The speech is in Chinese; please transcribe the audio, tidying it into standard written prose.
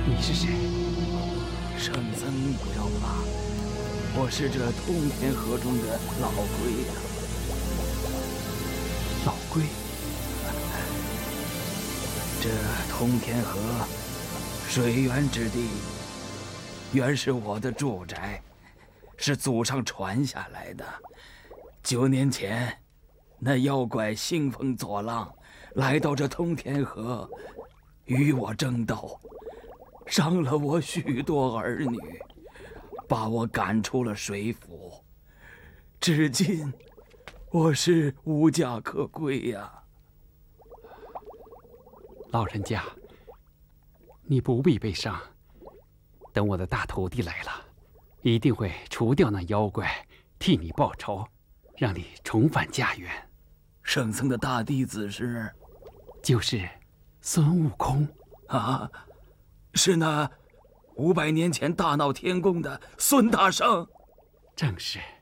你是谁？ 圣僧不要怕，我是这通天河中的老龟呀。 老龟。 这通天河水源之地，原是我的住宅，是祖上传下来的。9年前，那妖怪兴风作浪，来到这通天河，与我争斗，伤了我许多儿女，把我赶出了水府。至今，我是无家可归呀。 老人家，你不必悲伤。等我的大徒弟来了，一定会除掉那妖怪，替你报仇，让你重返家园。 圣僧的大弟子是？ 就是孙悟空。 啊，是那500年前大闹天宫的孙大圣。 正是。